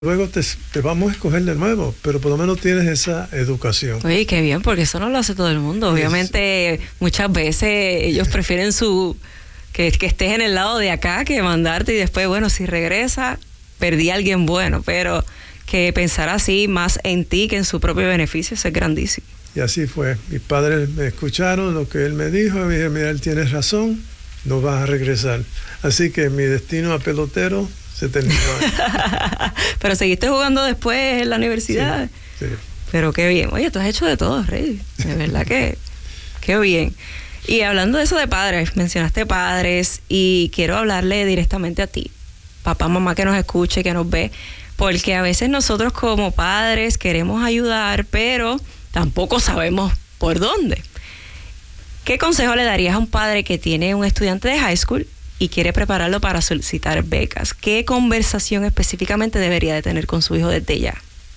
luego te vamos a escoger de nuevo, pero por lo menos tienes esa educación. Oye, qué bien, porque eso no lo hace todo el mundo. Obviamente, muchas veces ellos prefieren que estés en el lado de acá que mandarte y después, bueno, si regresa, perdí a alguien bueno, pero que pensar así más en ti que en su propio beneficio, eso es grandísimo. Y así fue. Mis padres me escucharon lo que él me dijo, y me dije, mira, él tiene razón, no vas a regresar. Así que mi destino a pelotero se terminó. Pero seguiste jugando después en la universidad. Sí, sí. Pero qué bien. Oye, tú has hecho de todo, Rey. De verdad que qué bien. Y hablando de eso de padres, mencionaste padres y quiero hablarle directamente a ti, papá, mamá que nos escuche, que nos ve, porque a veces nosotros como padres queremos ayudar, pero tampoco sabemos por dónde. ¿Qué consejo le darías a un padre que tiene un estudiante de high school y quiere prepararlo para solicitar becas? ¿Qué conversación específicamente debería de tener con su hijo desde ya?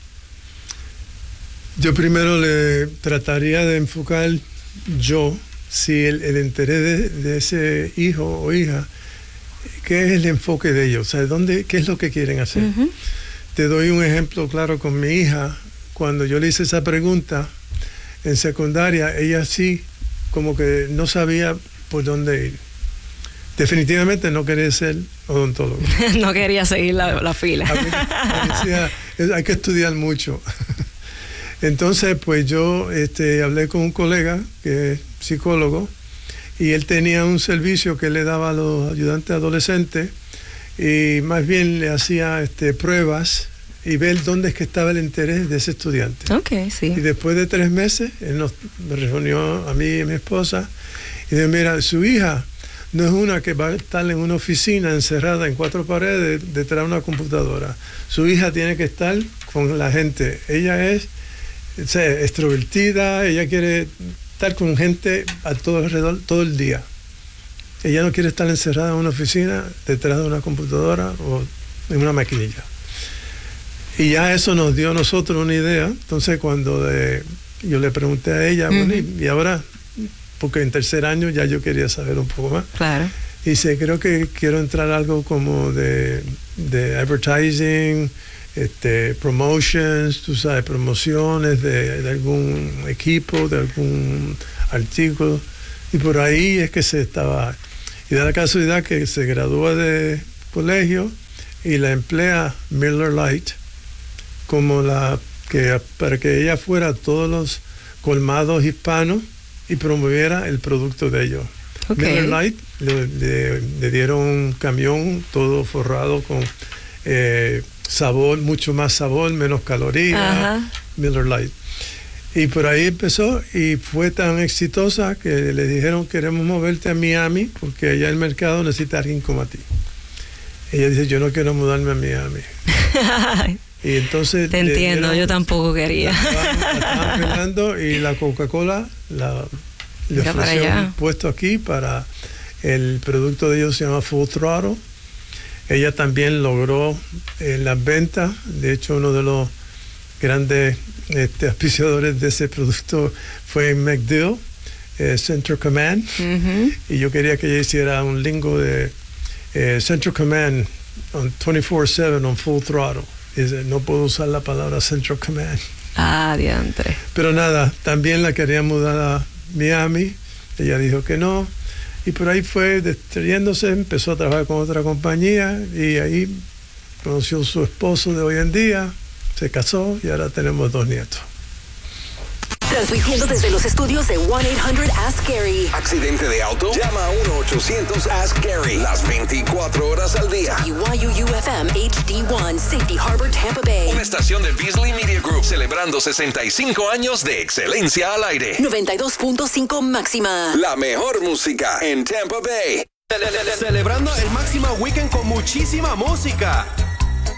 Yo primero le trataría de enfocar si el interés de ese hijo o hija, ¿qué es el enfoque de ellos? O sea, ¿qué es lo que quieren hacer? Uh-huh. Te doy un ejemplo claro con mi hija. Cuando yo le hice esa pregunta en secundaria, ella sí como que no sabía por dónde ir. Definitivamente no quería ser odontólogo. No quería seguir la fila. Decía, hay que estudiar mucho. Entonces, pues yo hablé con un colega que es psicólogo y él tenía un servicio que le daba a los ayudantes adolescentes y más bien le hacía pruebas y ver dónde es que estaba el interés de ese estudiante. Okay, sí. Y después de 3 meses, él me reunió a mí y a mi esposa y dijo, mira, su hija no es una que va a estar en una oficina encerrada en 4 paredes detrás de una computadora. Su hija tiene que estar con la gente. Ella es extrovertida, ella quiere estar con gente a todo alrededor todo el día. Ella no quiere estar encerrada en una oficina detrás de una computadora o en una maquinilla. Y ya eso nos dio a nosotros una idea. Entonces cuando yo le pregunté a ella, uh-huh. Bueno, y ahora, porque en 3er año ya yo quería saber un poco más. Claro. Y dice, creo que quiero entrar algo como de advertising, promotions, tú sabes, promociones de algún equipo, de algún artículo. Y por ahí es que se estaba. Y da la casualidad que se gradúa de colegio y la emplea Miller Lite como para que ella fuera a todos los colmados hispanos y promoviera el producto de ellos. Okay. Miller Lite le dieron un camión todo forrado con sabor, mucho más sabor, menos calorías. Uh-huh. Miller Lite. Y por ahí empezó y fue tan exitosa que le dijeron, queremos moverte a Miami porque allá el mercado necesita a alguien como a ti. Ella dice, yo no quiero mudarme a Miami. Y entonces te entiendo, yo tampoco quería. La estaban pelando y la Coca-Cola le ofreció un puesto aquí para el producto de ellos, se llama Full Throttle. Ella también logró las ventas. De hecho, uno de los grandes auspiciadores de ese producto fue MacDill, Central Command. Uh-huh. Y yo quería que ella hiciera un lingo de Central Command on 24/7 on Full Throttle. No puedo usar la palabra Central Command. Ah, diantre. Pero nada, también la quería mudar a Miami. Ella dijo que no. Y por ahí fue destruyéndose, empezó a trabajar con otra compañía y ahí conoció a su esposo de hoy en día, se casó y ahora tenemos 2 nietos. Transmitiendo desde los estudios de 1-800-ASK-GARY. ¿Accidente de auto? Llama a 1-800-ASK-GARY. Las 24 horas al día. BYU-UFM HD1, Safety Harbor, Tampa Bay. Una estación de Beasley Media Group celebrando 65 años de excelencia al aire. 92.5 máxima. La mejor música en Tampa Bay. Celebrando el Máxima Weekend con muchísima música.